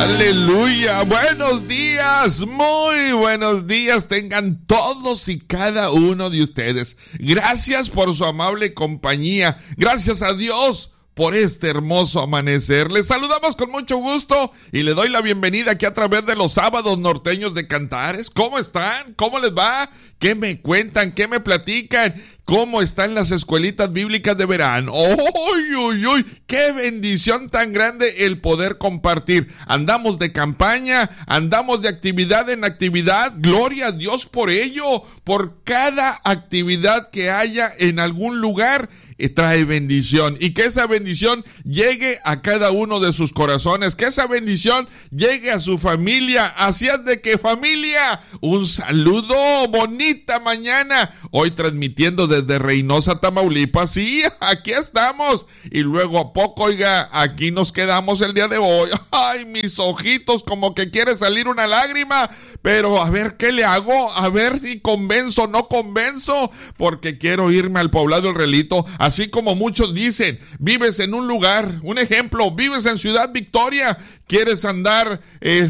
Aleluya, buenos días, muy buenos días tengan todos y cada uno de ustedes. Gracias por su amable compañía, gracias a Dios por este hermoso amanecer. Les saludamos con mucho gusto y le doy la bienvenida aquí a través de los sábados norteños de Cantares. ¿Cómo están? ¿Cómo les va? ¿Qué me cuentan? ¿Qué me platican? ¿Cómo están las escuelitas bíblicas de verano? ¡Uy, uy, uy! ¡Qué bendición tan grande el poder compartir! Andamos de campaña, andamos de actividad en actividad. Gloria a Dios por ello, por cada actividad que haya en algún lugar. Trae bendición y que esa bendición llegue a cada uno de sus corazones, que esa bendición llegue a su familia. Así es de que, familia, un saludo, bonita mañana, hoy transmitiendo desde Reynosa, Tamaulipas. Sí, aquí estamos y luego a poco, oiga, aquí nos quedamos el día de hoy. Ay, mis ojitos, como que quiere salir una lágrima, pero a ver qué le hago, a ver si convenzo o no convenzo, porque quiero irme al poblado El Relito. Así como muchos dicen, vives en un lugar, un ejemplo, vives en Ciudad Victoria, quieres andar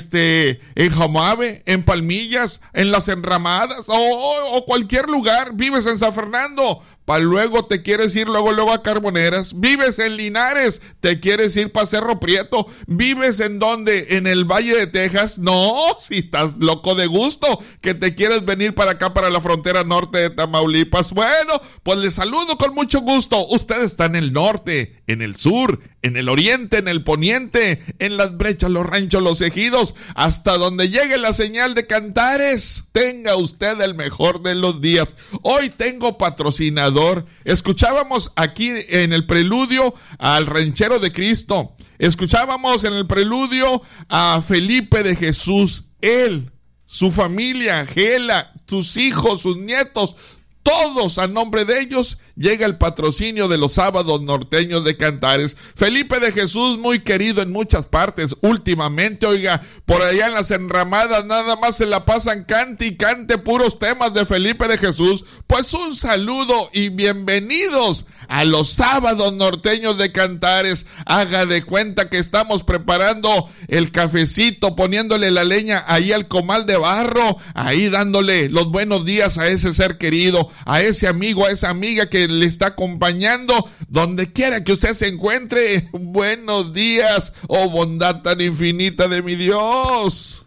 en Jamave, en Palmillas, en Las Enramadas o cualquier lugar, vives en San Fernando, para luego te quieres ir luego a Carboneras, vives en Linares, te quieres ir para Cerro Prieto, vives en donde, en el Valle de Texas, no, si estás loco de gusto, que te quieres venir para acá, para la frontera norte de Tamaulipas. Bueno, pues les saludo con mucho gusto. Usted está en el norte, en el sur, en el oriente, en el poniente, en las brechas, los ranchos, los ejidos, hasta donde llegue la señal de Cantares. Tenga usted el mejor de los días. Hoy tengo patrocinador. Escuchábamos aquí en el preludio al Ranchero de Cristo. Escuchábamos en el preludio a Felipe de Jesús. Él, su familia, Gela, sus hijos, sus nietos, todos a nombre de ellos llega el patrocinio de los sábados norteños de Cantares. Felipe de Jesús, muy querido en muchas partes últimamente, oiga, por allá en Las Enramadas nada más se la pasan cante y cante puros temas de Felipe de Jesús. Pues un saludo y bienvenidos a los sábados norteños de Cantares. Haga de cuenta que estamos preparando el cafecito, poniéndole la leña ahí al comal de barro, ahí dándole los buenos días a ese ser querido, a ese amigo, a esa amiga que le está acompañando, donde quiera que usted se encuentre. Buenos días, oh bondad tan infinita de mi Dios.